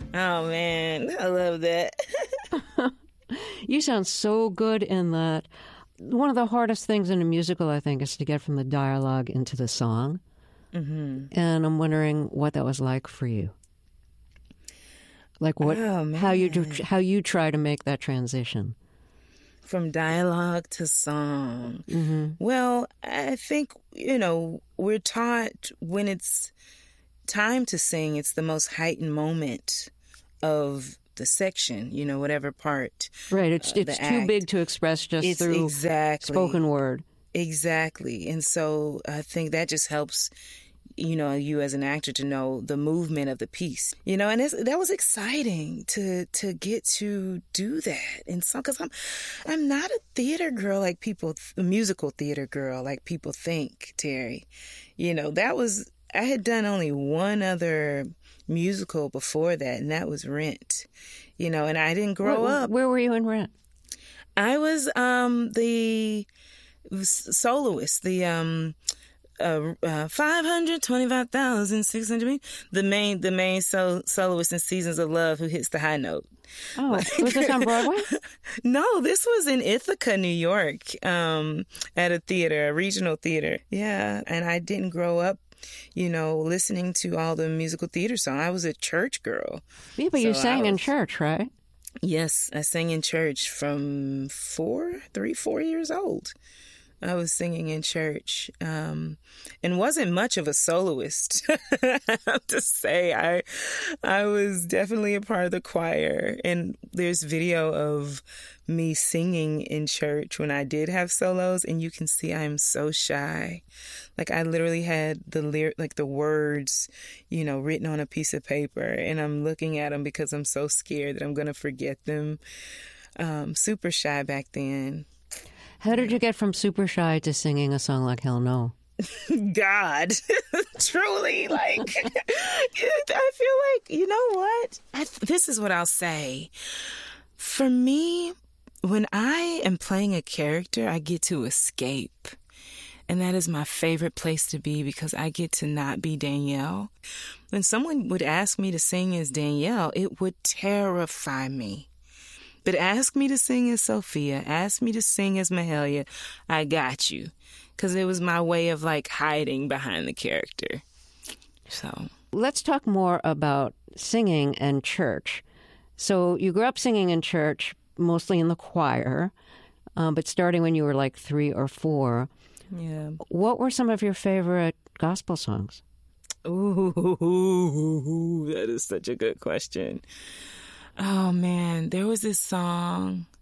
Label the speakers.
Speaker 1: Oh man, I love that.
Speaker 2: You sound so good in that. One of the hardest things in a musical, I think, is to get from the dialogue into the song.
Speaker 1: Mm-hmm.
Speaker 2: And I'm wondering what that was like for you. Like
Speaker 1: Oh man.
Speaker 2: how you try to make that transition.
Speaker 1: From dialogue to song.
Speaker 2: Mm-hmm.
Speaker 1: Well, I think, we're taught when it's time to sing, it's the most heightened moment of the section, whatever part.
Speaker 2: Right. It's
Speaker 1: the
Speaker 2: too
Speaker 1: act.
Speaker 2: big to express just
Speaker 1: It's
Speaker 2: through
Speaker 1: exactly.
Speaker 2: spoken word.
Speaker 1: Exactly. And so I think that just helps, you as an actor to know the movement of the piece, and that was exciting to get to do that. And so, because I'm not a theater girl like people, a musical theater girl like people think, Terry. I had done only one other musical before that, and that was Rent. And I didn't grow up.
Speaker 2: Where were you in Rent?
Speaker 1: I was the soloist, the 525,600. The main soloist in Seasons of Love who hits the high note.
Speaker 2: Oh, was this on Broadway?
Speaker 1: No, this was in Ithaca, New York, at a regional theater. Yeah, and I didn't grow up, listening to all the musical theater songs. I was a church girl.
Speaker 2: Yeah, but you sang in church, right?
Speaker 1: Yes, I sang in church from 4 years old. I was singing in church, and wasn't much of a soloist. I have to say, I was definitely a part of the choir, and there's video of me singing in church when I did have solos, and you can see I am so shy. Like, I literally had the words, written on a piece of paper, and I'm looking at them because I'm so scared that I'm going to forget them. Super shy back then.
Speaker 2: How did you get from super shy to singing a song like Hell No?
Speaker 1: God, truly, I feel like, you know what? This is what I'll say. For me, when I am playing a character, I get to escape. And that is my favorite place to be because I get to not be Danielle. When someone would ask me to sing as Danielle, it would terrify me. But ask me to sing as Sophia, ask me to sing as Mahalia, I got you. Because it was my way of hiding behind the character. So
Speaker 2: let's talk more about singing and church. So you grew up singing in church, mostly in the choir, but starting when you were 3 or 4.
Speaker 1: Yeah.
Speaker 2: What were some of your favorite gospel songs?
Speaker 1: Ooh, that is such a good question. Oh, man, there was this song.